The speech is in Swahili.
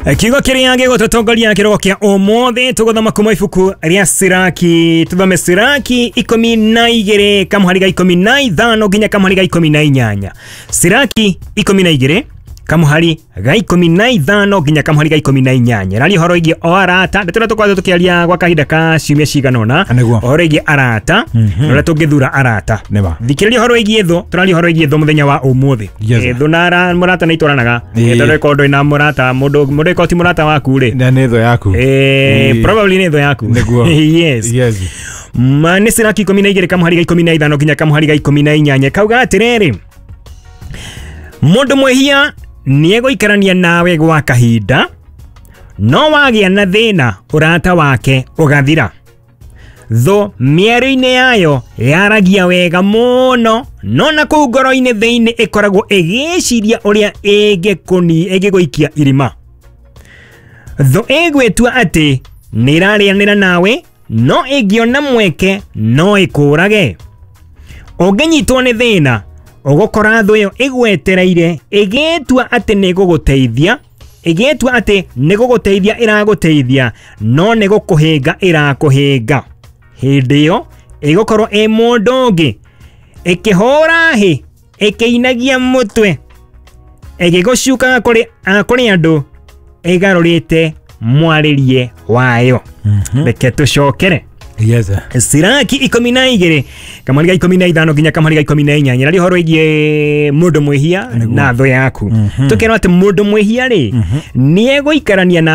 Kigo kiria gigututongoria kirogo kia omothe tuguthoma kuma ibuku ria Siraki. Tuthome Siraki 12 kamuhariga 15 nginya kamuhariga 18. Siraki 12 kamuhari ga 15 nginya kamuhari ga 18. Rari horo igi o arata ndetera tukwaza tukiaria gwa kahinda ka ciumia ciganona horo igi arata nora tungithura arata thikiriria horo igi etho turari horo igi etho muthenya wa umuthi etho na murata naitoranaga etho rekondo ina murata mundu ikoti murata waku ri na netho yaku probably netho yaku yes mane Siraki 12 kamuhari ga 15 nginya kamuhari ga 18 kauga atiriri mundu mwehia niego ikarania nawe gwa kahinda no wagia na thina urata wake ugathira tho miero-ine yayo yaragia wega muno no na kuu ngoro-ine thiini ikoragwo igiciria uria igiguikia irima tho igwetua ati nirarianira nawe no igiona mweke no ikurage unginyitwo ni thina ogokora tho yo igwetereire igetua ati niguguteithia iraguteithia no nigukuhinga irakuhinga hindi yo igokorwo e mundu ungi ikihora hi ikiinagia mutwe igigucuka kuri andu igarurite mwaririe wayo reke tucokere. Yes. Siraki 12 kamuhari ga 15 nginya kamuhari ga 18 rari horo igie mundu mwehia na tho yaku tukero ati mundu mwehia ri niego ikarania na